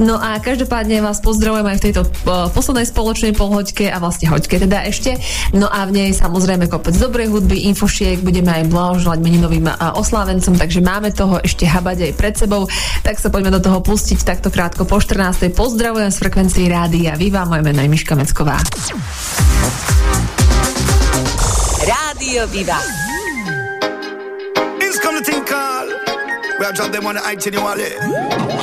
No a každopádne vás pozdravujem aj v tejto poslednej spoločnej polhoďke a vlastne hoďke teda ešte. No a v nej samozrejme kopec dobrej hudby, infošiek, budeme aj blahoželať meninovým oslávencom, takže máme toho ešte habať aj pred sebou. Tak sa poďme do toho pustiť takto krátko po 14. Pozdravujem z frekvencií Rádia Viva, moje meno je Miška Mecková. Rádio Viva. It's come to think call. We have dropped them on the iTunes wallet.